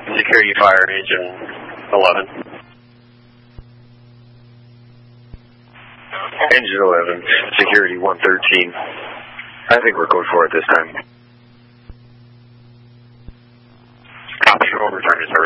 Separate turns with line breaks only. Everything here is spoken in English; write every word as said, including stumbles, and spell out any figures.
Security fire, engine eleven.
Engine eleven, security one thirteen. I think we're going for it this time.
Copy, we'll return to